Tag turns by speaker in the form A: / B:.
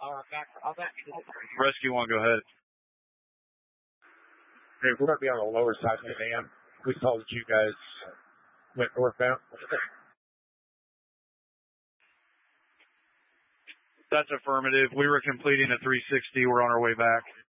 A: Rescue 1, go ahead.
B: Hey, we're going to be on the lower side of the dam. We saw that you guys went northbound.
A: That's affirmative. We were completing a 360. We're on our way back.